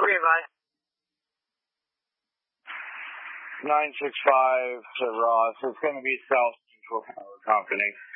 Okay, bye. 965 to Ross. It's going to be South Central Power Company.